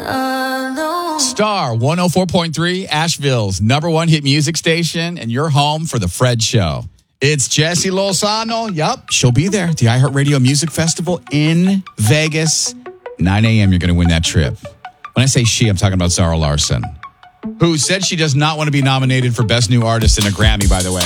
Star 104.3, Asheville's number one hit music station, and you're home for The Fred Show. It's Jessie Lozano. Yup, she'll be there at the iHeartRadio Music Festival in Vegas. 9 a.m., you're going to win that trip. When I say she, I'm talking about Zara Larsson, who said she does not want to be nominated for Best New Artist in a Grammy, by the way.